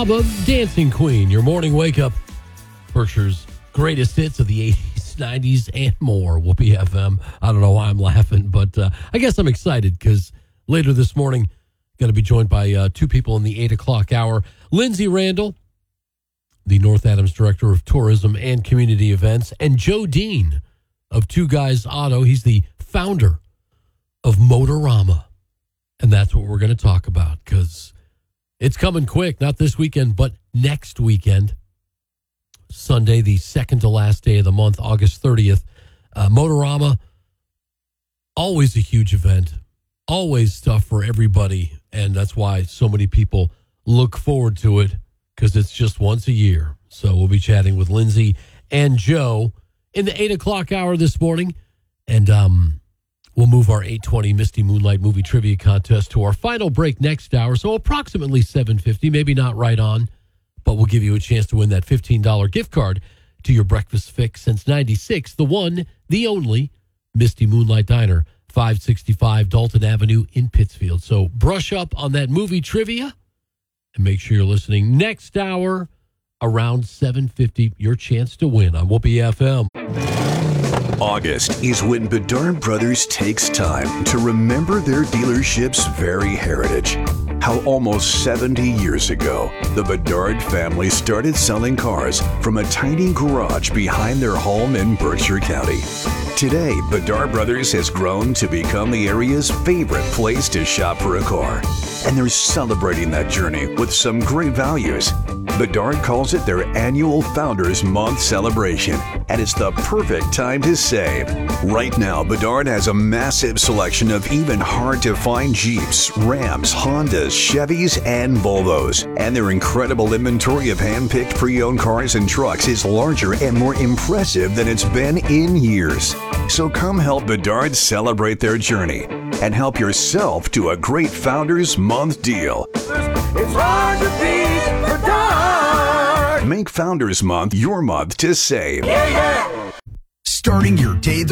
ABBA, Dancing Queen, your morning wake-up. Berkshire's greatest hits of the 80s, 90s, and more. Whoopee FM. I don't know why I'm laughing, but I guess I'm excited because later this morning, going to be joined by two people in the 8 o'clock hour. Lindsay Randall, the North Adams Director of Tourism and Community Events, and Joe Dean of Two Guys Auto. He's the founder of Motorama. And that's what we're going to talk about because it's coming quick, not this weekend, but next weekend. Sunday, the second to last day of the month, August 30th. Motorama, always a huge event, always stuff for everybody. And that's why so many people look forward to it because it's just once a year. So we'll be chatting with Lindsay and Joe in the 8 o'clock hour this morning. And we'll move our 8:20 Misty Moonlight movie trivia contest to our final break next hour. So approximately 7:50, maybe not right on, but we'll give you a chance to win that $15 gift card to your breakfast fix since 96, the one, the only, Misty Moonlight Diner, 565 Dalton Avenue in Pittsfield. So brush up on that movie trivia and make sure you're listening next hour around 7:50, your chance to win on Whoopee FM. August is when Bedard Brothers takes time to remember their dealership's very heritage. How almost 70 years ago, the Bedard family started selling cars from a tiny garage behind their home in Berkshire County. Today, Bedard Brothers has grown to become the area's favorite place to shop for a car. And they're celebrating that journey with some great values. Bedard calls it their annual Founders Month celebration, and it's the perfect time to save. Right now, Bedard has a massive selection of even hard-to-find Jeeps, Rams, Hondas, Chevys, and Volvos. And their incredible inventory of hand-picked pre-owned cars and trucks is larger and more impressive than it's been in years. So come help Bedard celebrate their journey and help yourself to a great Founders Month deal. It's hard to beat Bedard. Make Founders Month your month to save. Yeah, yeah. Starting your day